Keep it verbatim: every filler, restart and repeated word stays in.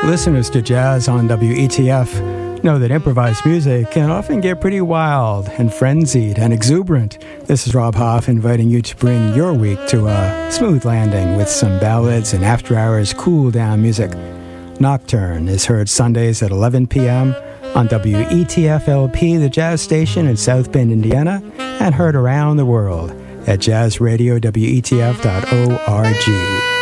Listeners to Jazz on W E T F know that improvised music can often get pretty wild and frenzied and exuberant. This is Rob Hoff inviting you to bring your week to a smooth landing with some ballads and after-hours cool-down music. Nocturne is heard Sundays at eleven p.m. on W E T F L P, the jazz station in South Bend, Indiana, and heard around the world at jazz radio w e t f dot org.